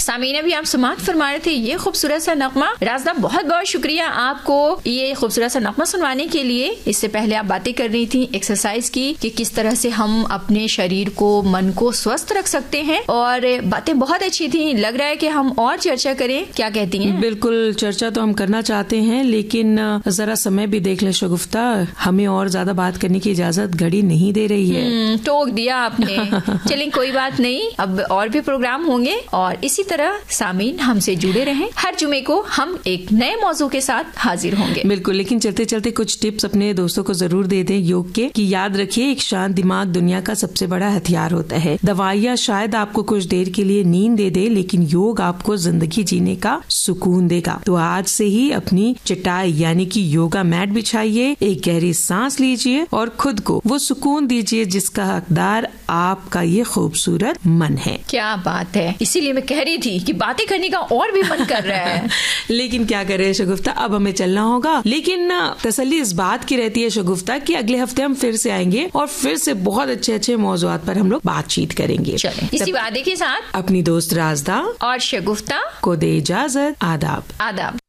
सामीना भी आप समाअत फरमा रहे थे, ये खूबसूरत सा नगमा। राजदा बहुत बहुत शुक्रिया आपको ये खूबसूरत सा नगमा सुनवाने के लिए। इससे पहले आप बातें कर रही थी एक्सरसाइज की कि किस तरह से हम अपने शरीर को, मन को स्वस्थ रख सकते हैं, और बातें बहुत अच्छी थी। लग रहा है कि हम और चर्चा करें, क्या कहती हैं? बिल्कुल, चर्चा तो हम करना चाहते हैं, लेकिन जरा समय भी देख ले शगुफ्ता, हमें और ज्यादा बात करने की इजाजत घड़ी नहीं दे रही है। टोक दिया आपने। चलिए कोई बात नहीं, अब और भी प्रोग्राम होंगे और इसी तरह सामीन हमसे जुड़े रहें। हर जुमे को हम एक नए मौजू के साथ हाजिर होंगे। बिल्कुल, लेकिन चलते चलते कुछ टिप्स अपने दोस्तों को जरूर दे दें योग के, कि याद रखिए एक शांत दिमाग दुनिया का सबसे बड़ा हथियार होता है। दवाइयाँ शायद आपको कुछ देर के लिए नींद दे दे, लेकिन योग आपको जिंदगी जीने का सुकून देगा। तो आज से ही अपनी चटाई यानी कि योगा मैट बिछाइए, एक गहरी सांस लीजिए और खुद को वो सुकून दीजिए जिसका हकदार आपका ये खूबसूरत मन है। क्या बात है, इसीलिए मैं कह रही थी कि बातें करने का और भी मन कर रहा है। लेकिन क्या करें शगुफ्ता, अब हमें चलना होगा। लेकिन तसल्ली इस बात की रहती है शगुफ्ता कि अगले हफ्ते हम फिर से आएंगे और फिर से बहुत अच्छे अच्छे मौजूआत पर हम लोग बातचीत करेंगे। इसी वादे के साथ अपनी दोस्त राजदा और शगुफ्ता को दे इजाजत। आदाब। आदाब।